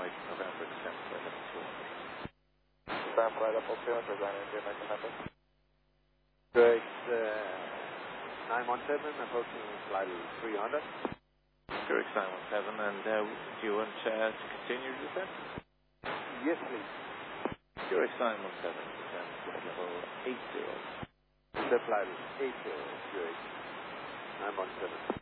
Mike, November, December, 11, 200. Stand right up, okay, design engine, I can handle. Good, 917, approaching flight 300. Zurich 917, and do you want to continue your descent? Yes, please. Zurich 917, descent to level 80. The flight is 80, Zurich 917.